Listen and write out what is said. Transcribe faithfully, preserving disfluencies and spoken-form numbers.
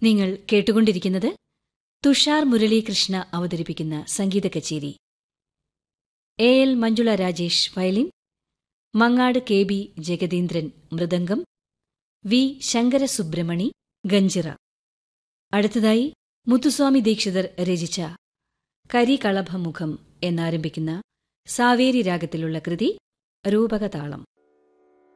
നിങ്ങൾ കേട്ടുകൊണ്ടിരിക്കുന്നത് തുഷാർ മുരളീകൃഷ്ണ അവതരിപ്പിക്കുന്ന സംഗീത കച്ചേരി. A L Manjula Rajesh violin, Mangad K B ജഗദീന്ദ്രൻ mridangam, V ശങ്കരസുബ്രഹ്മണി ganjira. അടുത്തതായി മുത്തുസ്വാമി ദീക്ഷിതർ രചിച്ച കരികളഭമുഖം എന്നാരംഭിക്കുന്ന സാവേരി രാഗത്തിലുള്ള കൃതി രൂപകതാളം.